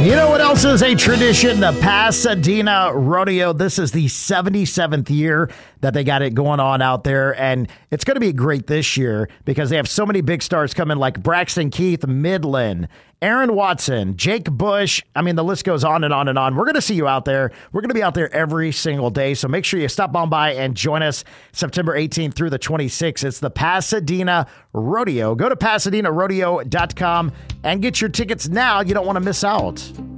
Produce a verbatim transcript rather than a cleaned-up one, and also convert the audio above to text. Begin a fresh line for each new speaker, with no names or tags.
You know what else is a tradition? The Pasadena Rodeo. This is the seventy-seventh year that they got it going on out there, and it's going to be great this year because they have so many big stars coming like Braxton Keith, Midland, Aaron Watson, Jake Bush. I mean, the list goes on and on and on. We're going to see you out there. We're going to be out there every single day, so make sure you stop on by and join us September eighteenth through the twenty-sixth. It's the Pasadena Rodeo. Go to pasadena rodeo dot com and get your tickets now. You don't want to miss out.